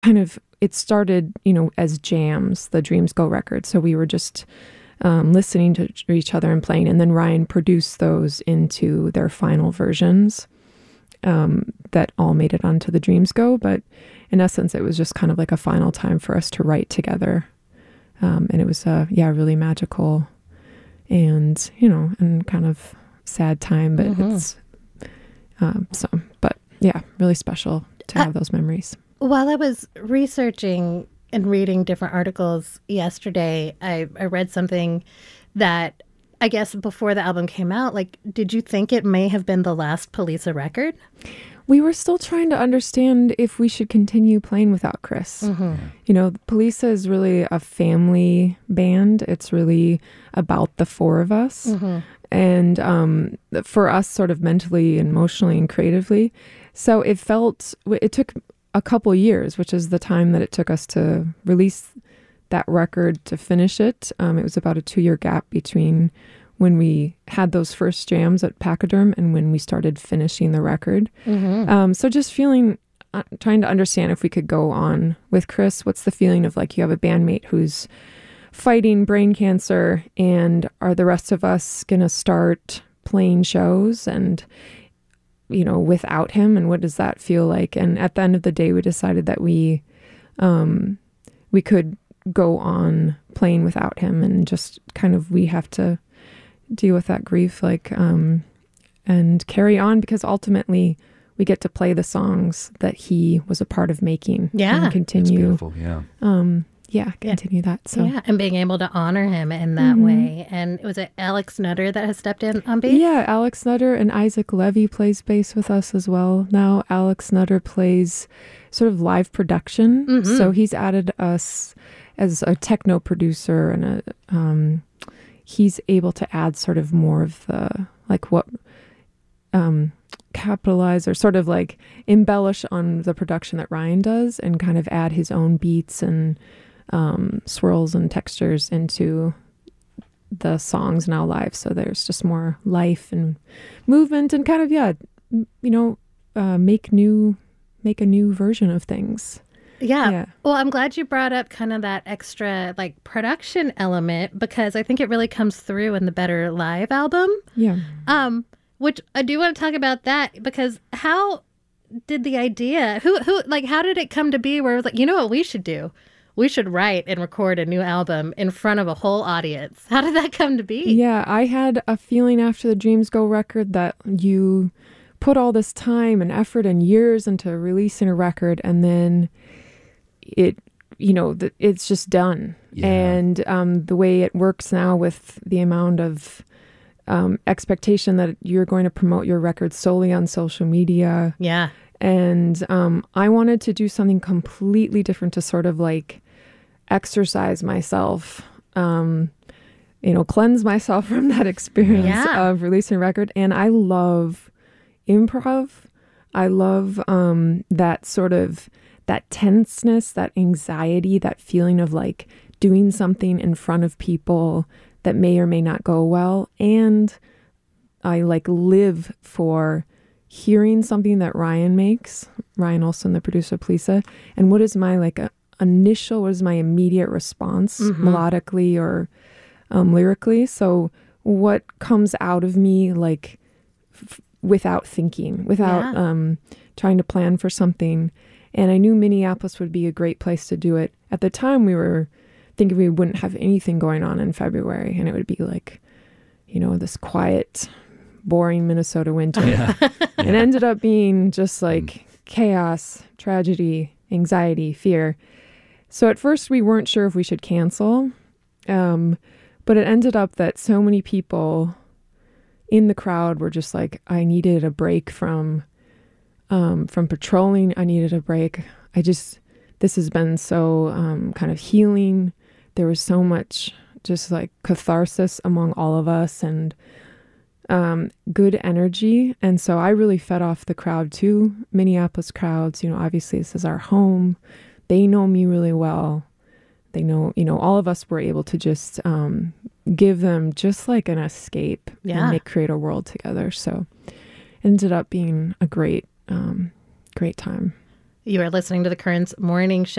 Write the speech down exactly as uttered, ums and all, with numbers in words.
kind of, it started, you know, as jams, the Dreams Go record. So we were just um, listening to each other and playing. And then Ryan produced those into their final versions um, that all made it onto the Dreams Go. But in essence, it was just kind of like a final time for us to write together. Um, and it was, uh, yeah, really magical and, you know, and kind of sad time, but mm-hmm. it's, um, so, but yeah, really special to have uh, those memories. While I was researching and reading different articles yesterday, I, I read something that I guess before the album came out, like, did you think it may have been the last Poliça record? We were still trying to understand if we should continue playing without Chris. Mm-hmm. You know, Poliça is really a family band. It's really about the four of us. Mm-hmm. And um, for us sort of mentally, emotionally, and creatively. So it felt, it took a couple years, which is the time that it took us to release that record to finish it. Um, it was about a two-year gap between when we had those first jams at Pachyderm and when we started finishing the record. Mm-hmm. Um, so just feeling, uh, trying to understand if we could go on with Chris. What's the feeling of like you have a bandmate who's fighting brain cancer, and are the rest of us going to start playing shows and, you know, without him? And what does that feel like? And at the end of the day, we decided that we, um, we could go on playing without him, and just kind of, we have to deal with that grief, like, um, and carry on, because ultimately we get to play the songs that he was a part of making. Yeah. And continue. It's beautiful, yeah. Um, yeah, continue yeah. that. So yeah, and being able to honor him in that mm-hmm. way. And was it Alex Nutter that has stepped in on bass? Yeah, Alex Nutter, and Isaac Levy plays bass with us as well. Now Alex Nutter plays sort of live production. Mm-hmm. So he's added us as a techno producer, and a um, he's able to add sort of more of the, like what, um, capitalize or sort of like embellish on the production that Ryan does, and kind of add his own beats and um, swirls and textures into the songs now live. So there's just more life and movement, and kind of, yeah, you know, uh, make new, make a new version of things. Yeah. yeah. Well, I'm glad you brought up kind of that extra like production element, because I think it really comes through in the Better Live album. Yeah. Um, which I do want to talk about that, because how did the idea, who, who, like, how did it come to be where it was like, you know what we should do? We should write and record a new album in front of a whole audience. How did that come to be? Yeah, I had a feeling after the Dreams Go record that you put all this time and effort and years into releasing a record, and then it, you know, the, it's just done. Yeah. And um, the way it works now with the amount of um, expectation that you're going to promote your record solely on social media. Yeah. And um, I wanted to do something completely different to sort of like exercise myself, um, you know, cleanse myself from that experience yeah. of releasing a record. And I love improv. I love um, that sort of, that tenseness, that anxiety, that feeling of like doing something in front of people that may or may not go well. And I like live for hearing something that Ryan makes, Ryan Olson, the producer of Poliça, and what is my like a, initial, what is my immediate response mm-hmm. melodically or um, lyrically. So what comes out of me like f- without thinking, without yeah. um, trying to plan for something. And I knew Minneapolis would be a great place to do it. At the time, we were thinking we wouldn't have anything going on in February, and it would be like, you know, this quiet, boring Minnesota winter. Yeah. It ended up being just like mm. chaos, tragedy, anxiety, fear. So at first, we weren't sure if we should cancel, um, but it ended up that so many people in the crowd were just like, I needed a break from Um, from patrolling. I needed a break. I just, this has been so um, kind of healing. There was so much just like catharsis among all of us, and um, good energy. And so I really fed off the crowd too. Minneapolis crowds, you know, obviously this is our home. They know me really well. They know, you know, all of us were able to just um, give them just like an escape yeah. and make, create a world together. So it ended up being a great Um, great time. You are listening to the Currents Morning Show.